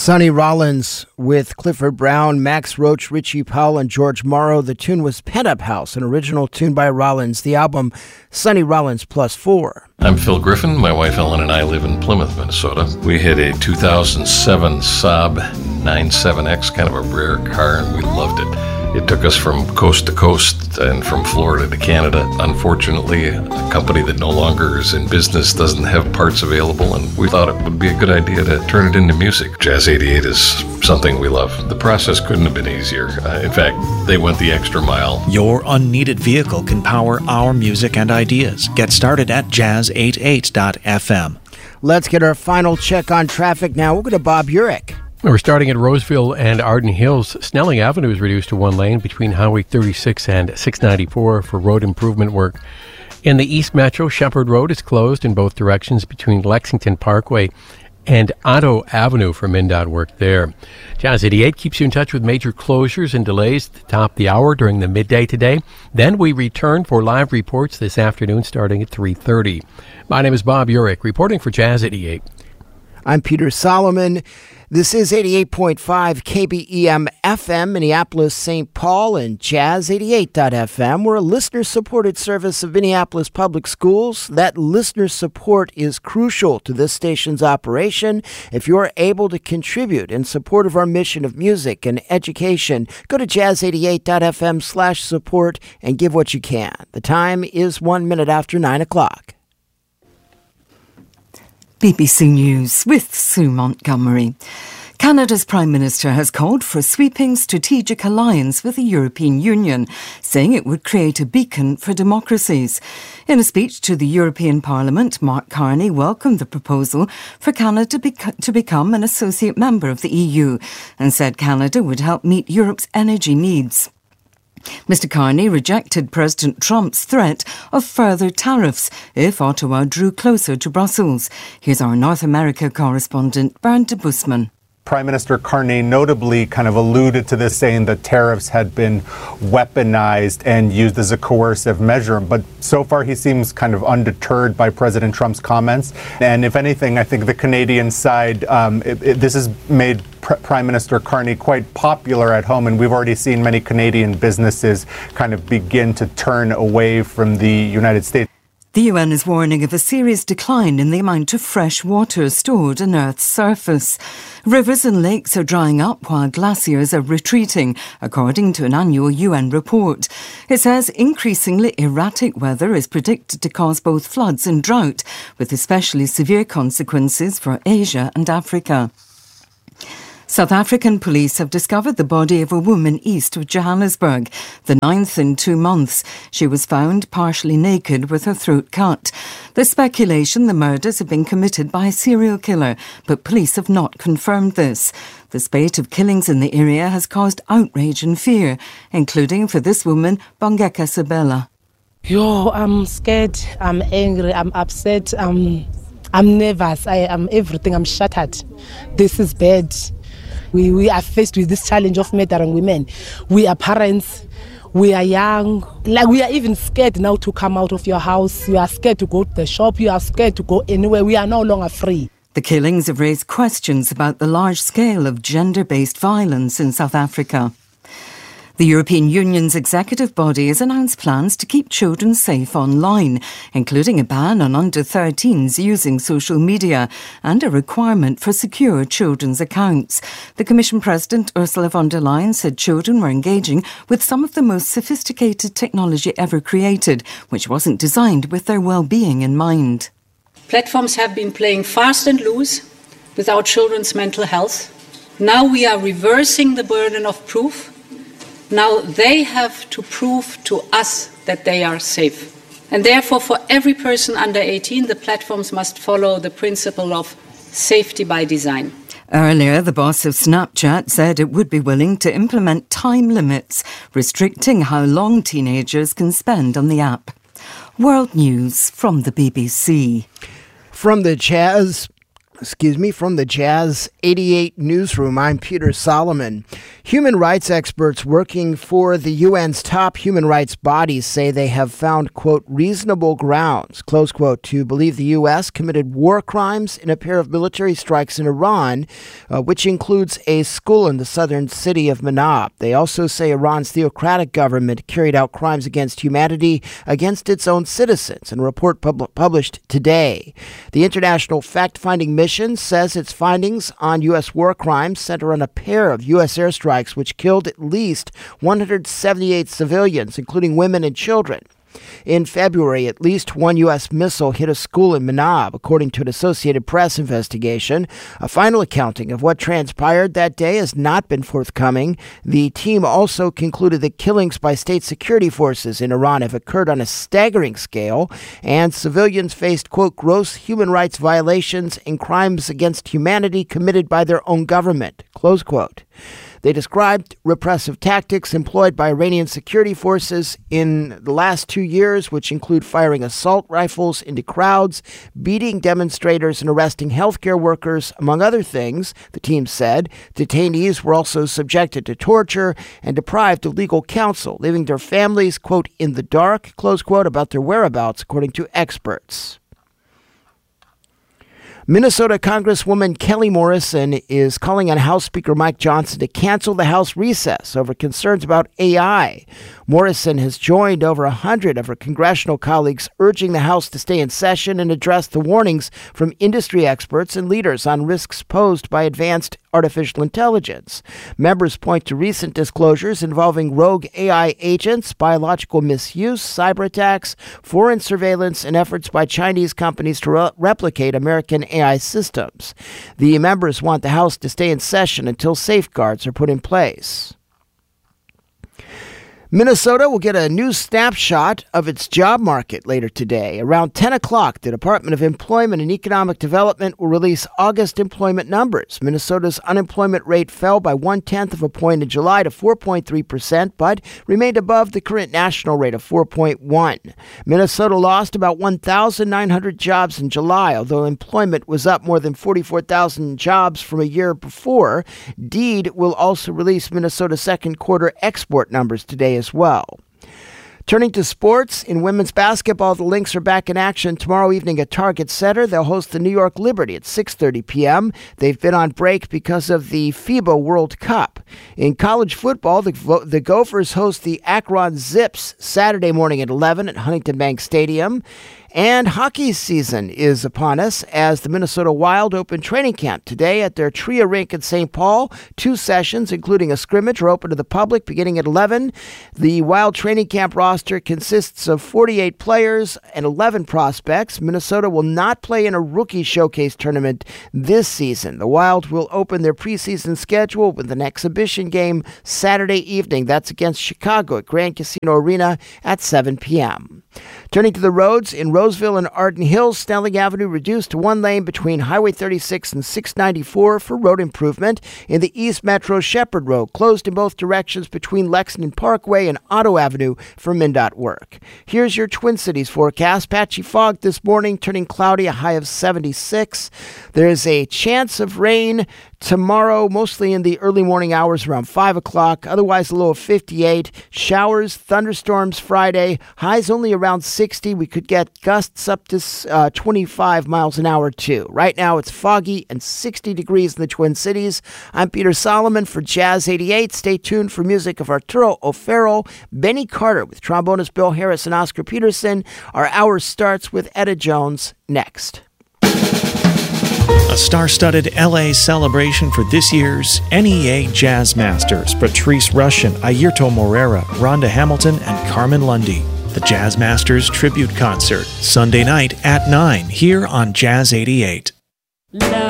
Sonny Rollins with Clifford Brown, Max Roach, Richie Powell, and George Morrow. The tune was Pent Up House, an original tune by Rollins. The album, Sonny Rollins Plus 4. I'm Phil Griffin. My wife Ellen and I live in Plymouth, Minnesota. We had a 2007 Saab 97X, kind of a rare car, and we loved it. It took us from coast to coast and from Florida to Canada. Unfortunately, a company that no longer is in business doesn't have parts available, and we thought it would be a good idea to turn it into music. Jazz 88 is something we love. The process couldn't have been easier. In fact, they went the extra mile. Your unneeded vehicle can power our music and ideas. Get started at jazz88.fm. Let's get our final check on traffic now. We'll go to Bob Urich. We're starting at Roseville and Arden Hills. Snelling Avenue is reduced to one lane between Highway 36 and 694 for road improvement work. In the East Metro, Shepherd Road is closed in both directions between Lexington Parkway and Otto Avenue for MnDOT work there. Jazz 88 keeps you in touch with major closures and delays at the top of the hour during the midday today. Then we return for live reports this afternoon starting at 3:30. My name is Bob Urich, reporting for Jazz 88. I'm Peter Solomon. This is 88.5 KBEM FM, Minneapolis, St. Paul, and Jazz 88.fm. We're a listener-supported service of Minneapolis Public Schools. That listener support is crucial to this station's operation. If you're able to contribute in support of our mission of music and education, go to jazz88.fm/support and give what you can. The time is 1 minute after 9 o'clock. BBC News with Sue Montgomery. Canada's Prime Minister has called for a sweeping strategic alliance with the European Union, saying it would create a beacon for democracies. In a speech to the European Parliament, Mark Carney welcomed the proposal for Canada to become an associate member of the EU and said Canada would help meet Europe's energy needs. Mr. Carney rejected President Trump's threat of further tariffs if Ottawa drew closer to Brussels. Here's our North America correspondent, Bernd de Busman. Prime Minister Carney notably kind of alluded to this, saying that tariffs had been weaponized and used as a coercive measure. But so far, he seems kind of undeterred by President Trump's comments. And if anything, I think the Canadian side, this has made Prime Minister Carney quite popular at home. And we've already seen many Canadian businesses kind of begin to turn away from the United States. The UN is warning of a serious decline in the amount of fresh water stored on Earth's surface. Rivers and lakes are drying up while glaciers are retreating, according to an annual UN report. It says increasingly erratic weather is predicted to cause both floods and drought, with especially severe consequences for Asia and Africa. South African police have discovered the body of a woman east of Johannesburg, the 9th in 2 months. She was found partially naked with her throat cut. There's speculation the murders have been committed by a serial killer, but police have not confirmed this. The spate of killings in the area has caused outrage and fear, including for this woman, Bongeka Sabela. I'm scared, I'm angry, I'm upset, I'm nervous, I'm everything, I'm shattered. This is bad. We are faced with this challenge of murdering women. We are parents, we are young, like we are even scared now to come out of your house. You are scared to go to the shop, you are scared to go anywhere. We are no longer free. The killings have raised questions about the large scale of gender-based violence in South Africa. The European Union's executive body has announced plans to keep children safe online, including a ban on under-13s using social media and a requirement for secure children's accounts. The Commission President Ursula von der Leyen said children were engaging with some of the most sophisticated technology ever created, which wasn't designed with their well-being in mind. Platforms have been playing fast and loose with our children's mental health. Now we are reversing the burden of proof. Now they have to prove to us that they are safe. And therefore, for every person under 18, the platforms must follow the principle of safety by design. Earlier, the boss of Snapchat said it would be willing to implement time limits, restricting how long teenagers can spend on the app. World News from the BBC. From the Jazz From the Jazz 88 newsroom, I'm Peter Solomon. Human rights experts working for the UN's top human rights bodies say they have found, quote, reasonable grounds, close quote, to believe the U.S. committed war crimes in a pair of military strikes in Iran, which includes a school in the southern city of Manab. They also say Iran's theocratic government carried out crimes against humanity against its own citizens in a report published today. The International Fact-Finding Mission says its findings on U.S. war crimes center on a pair of U.S. airstrikes which killed at least 178 civilians, including women and children. In February, at least one U.S. missile hit a school in Manab, according to an Associated Press investigation. A final accounting of what transpired that day has not been forthcoming. The team also concluded that killings by state security forces in Iran have occurred on a staggering scale, and civilians faced, quote, gross human rights violations and crimes against humanity committed by their own government, close quote. They described repressive tactics employed by Iranian security forces in the last 2 years, which include firing assault rifles into crowds, beating demonstrators, and arresting healthcare workers, among other things, the team said. Detainees were also subjected to torture and deprived of legal counsel, leaving their families, quote, in the dark, close quote, about their whereabouts, according to experts. Minnesota Congresswoman Kelly Morrison is calling on House Speaker Mike Johnson to cancel the House recess over concerns about AI. Morrison has joined over 100 of her congressional colleagues urging the House to stay in session and address the warnings from industry experts and leaders on risks posed by advanced artificial intelligence. Members point to recent disclosures involving rogue AI agents, biological misuse, cyber attacks, foreign surveillance, and efforts by Chinese companies to replicate American AI systems. The members want the House to stay in session until safeguards are put in place. Minnesota will get a new snapshot of its job market later today. Around 10 o'clock, the Department of Employment and Economic Development will release August employment numbers. Minnesota's unemployment rate fell by 0.1 of a point in July to 4.3%, but remained above the current national rate of 4.1. Minnesota lost about 1,900 jobs in July, although employment was up more than 44,000 jobs from a year before. Deed will also release Minnesota's second quarter export numbers today as well. Turning to sports, in women's basketball, the Lynx are back in action tomorrow evening at Target Center. They'll host the New York Liberty at 6:30 p.m. They've been on break because of the FIBA World Cup. In college football, the Gophers host the Akron Zips Saturday morning at 11 at Huntington Bank Stadium. And hockey season is upon us as the Minnesota Wild open training camp today at their Tria rink in St. Paul. 2 sessions, including a scrimmage, are open to the public beginning at 11. The Wild training camp roster consists of 48 players and 11 prospects. Minnesota will not play in a rookie showcase tournament this season. The Wild will open their preseason schedule with an exhibition game Saturday evening. That's against Chicago at Grand Casino Arena at 7 p.m. Turning to the roads, in Roseville and Arden Hills, Snelling Avenue reduced to 1 lane between Highway 36 and 694 for road improvement. In the East Metro, Shepherd Road closed in both directions between Lexington Parkway and Otto Avenue for MnDOT work. Here's your Twin Cities forecast. Patchy fog this morning, turning cloudy, a high of 76. There's a chance of rain tomorrow, mostly in the early morning hours around 5 o'clock. Otherwise, a low of 58. Showers, thunderstorms Friday. Highs only around 60. We could get gusts up to 25 miles an hour, too. Right now, it's foggy and 60 degrees in the Twin Cities. I'm Peter Solomon for Jazz 88. Stay tuned for music of Arturo O'Farrell, Benny Carter with trombonist Bill Harris and Oscar Peterson. Our hour starts with Etta Jones next. A star-studded LA celebration for this year's NEA Jazz Masters. Patrice Rushen, Airto Moreira, Rhonda Hamilton, and Carmen Lundy. The Jazz Masters Tribute Concert, Sunday night at 9 here on Jazz 88.